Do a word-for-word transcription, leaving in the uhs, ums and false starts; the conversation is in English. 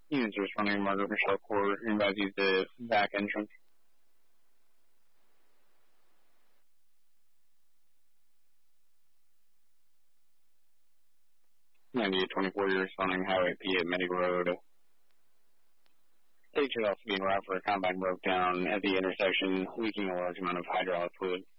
Units responding to Margaret Michelle Court, advise use the back entrance. ninety-eight twenty-four, you're responding Highway P at Medic Road. State should also be en route for a combine broke down at the intersection, leaking a large amount of hydraulic fluid.